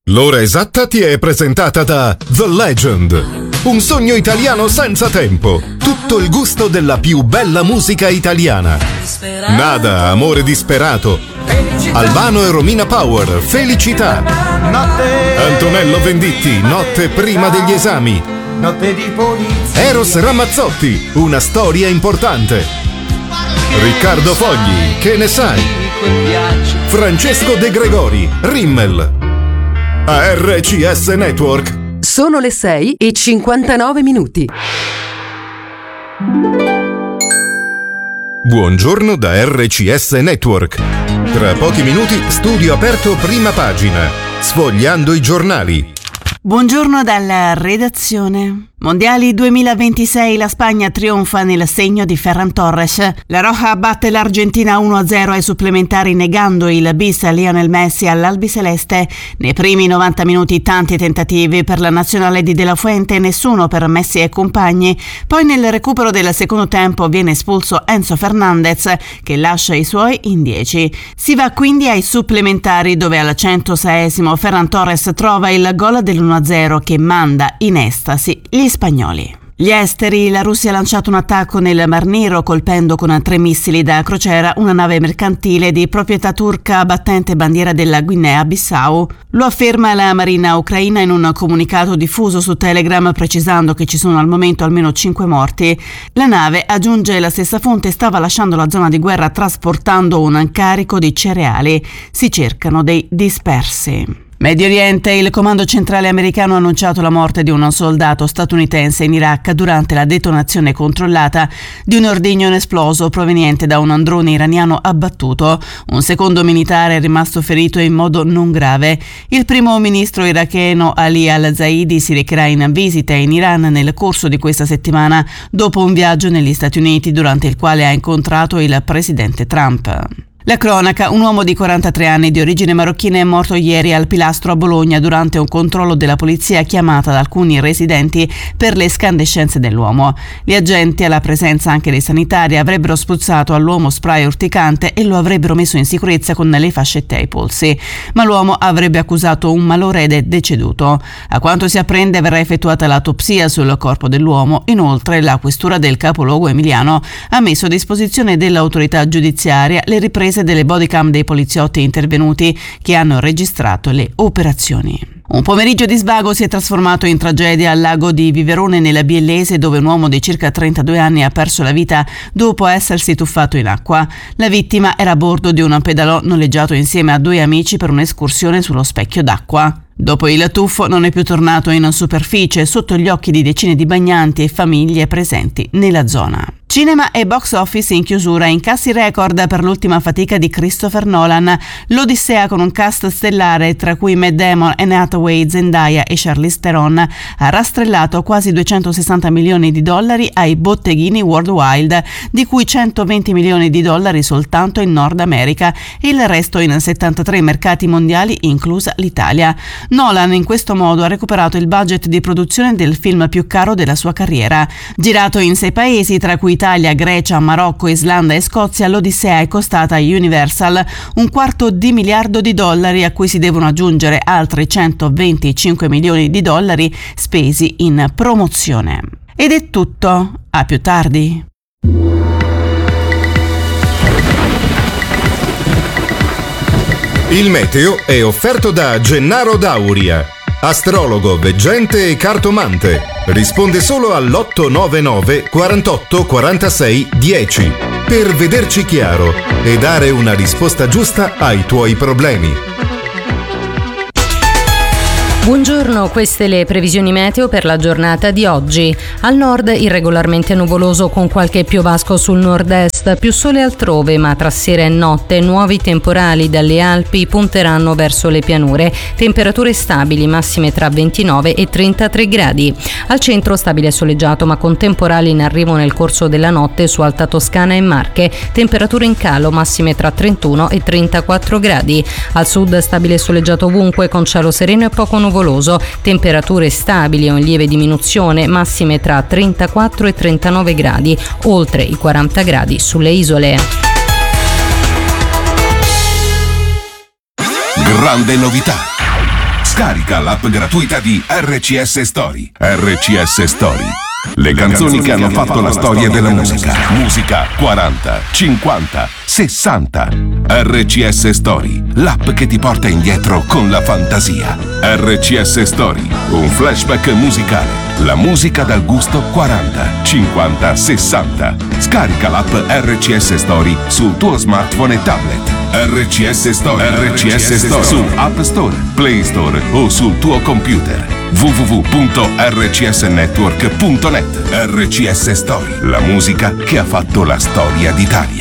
L'ora esatta ti è presentata da The Legend, un sogno italiano senza tempo, tutto il gusto della più bella musica italiana. Nada, amore disperato, Albano e Romina Power, Felicità, Antonello Venditti, Notte prima degli esami, Notte di polizia, Eros Ramazzotti, Una storia importante, Riccardo Fogli, Che ne sai, Francesco De Gregori, Rimmel. A RCS Network sono le 6:59. Buongiorno da RCS Network. Tra pochi minuti studio aperto prima pagina, sfogliando i giornali. Buongiorno dalla redazione. Mondiali 2026, la Spagna trionfa nel segno di Ferran Torres. La Roja batte l'Argentina 1-0 ai supplementari negando il bis a Lionel Messi all'albiceleste. Nei primi 90 minuti tanti tentativi per la nazionale di De La Fuente, nessuno per Messi e compagni. Poi nel recupero del secondo tempo viene espulso Enzo Fernandez che lascia i suoi in 10. Si va quindi ai supplementari dove al 106esimo Ferran Torres trova il gol dell'1-0 che manda in estasi gli spagnoli. Gli esteri, la Russia ha lanciato un attacco nel Mar Nero colpendo con 3 missili da crociera una nave mercantile di proprietà turca battente bandiera della Guinea-Bissau. Lo afferma la Marina ucraina in un comunicato diffuso su Telegram precisando che ci sono al momento almeno 5 morti. La nave, aggiunge la stessa fonte, stava lasciando la zona di guerra trasportando un carico di cereali. Si cercano dei dispersi. Medio Oriente, il comando centrale americano ha annunciato la morte di un soldato statunitense in Iraq durante la detonazione controllata di un ordigno inesploso proveniente da un drone iraniano abbattuto. Un secondo militare è rimasto ferito in modo non grave. Il primo ministro iracheno Ali al-Zaidi si recherà in visita in Iran nel corso di questa settimana dopo un viaggio negli Stati Uniti durante il quale ha incontrato il presidente Trump. La cronaca, un uomo di 43 anni di origine marocchina è morto ieri al Pilastro a Bologna durante un controllo della polizia chiamata da alcuni residenti per le escandescenze dell'uomo. Gli agenti, alla presenza anche dei sanitari, avrebbero spruzzato all'uomo spray urticante e lo avrebbero messo in sicurezza con le fascette ai polsi, ma l'uomo avrebbe accusato un malore ed è deceduto. A quanto si apprende verrà effettuata l'autopsia sul corpo dell'uomo. Inoltre la questura del capoluogo emiliano ha messo a disposizione dell'autorità giudiziaria le riprese delle bodycam dei poliziotti intervenuti che hanno registrato le operazioni. Un pomeriggio di svago si è trasformato in tragedia al lago di Viverone nella Biellese, dove un uomo di circa 32 anni ha perso la vita dopo essersi tuffato in acqua. La vittima era a bordo di un pedalò noleggiato insieme a 2 amici per un'escursione sullo specchio d'acqua. Dopo il tuffo non è più tornato in superficie sotto gli occhi di decine di bagnanti e famiglie presenti nella zona. Cinema e box office in chiusura, incassi record per l'ultima fatica di Christopher Nolan. L'Odissea, con un cast stellare tra cui Matt Damon, Anne Hathaway, Zendaya e Charlize Theron, ha rastrellato quasi $260 milioni ai botteghini worldwide, di cui $120 milioni soltanto in Nord America e il resto in 73 mercati mondiali, inclusa l'Italia. Nolan in questo modo ha recuperato il budget di produzione del film più caro della sua carriera. Girato in 6 paesi, tra cui Italia, Grecia, Marocco, Islanda e Scozia, l'Odissea è costata a Universal $250 miliardi, a cui si devono aggiungere altri $125 milioni spesi in promozione. Ed è tutto, a più tardi. Il meteo è offerto da Gennaro Dauria, astrologo, veggente e cartomante. Risponde solo all'899 48 46 10 per vederci chiaro e dare una risposta giusta ai tuoi problemi. Buongiorno, queste le previsioni meteo per la giornata di oggi. Al nord irregolarmente nuvoloso con qualche piovasco sul nord-est, più sole altrove, ma tra sera e notte nuovi temporali dalle Alpi punteranno verso le pianure. Temperature stabili, massime tra 29 e 33 gradi. Al centro stabile e soleggiato, ma con temporali in arrivo nel corso della notte su Alta Toscana e Marche. Temperature in calo, massime tra 31 e 34 gradi. Al sud stabile e soleggiato ovunque con cielo sereno e poco nuvoloso. Temperature stabili o in lieve diminuzione, massime tra 34 e 39 gradi, oltre i 40 gradi sulle isole. Grande novità! Scarica l'app gratuita di RCS Story. RCS Story. Le canzoni che hanno fatto la storia della musica. Musica 40, 50, 60. RCS Story, l'app che ti porta indietro con la fantasia. RCS Story, un flashback musicale. La musica dal gusto 40, 50, 60. Scarica l'app RCS Story sul tuo smartphone e tablet. RCS Story. RCS Story su App Store, Play Store o sul tuo computer. www.rcsnetwork.net. RCS Story, la musica che ha fatto la storia d'Italia.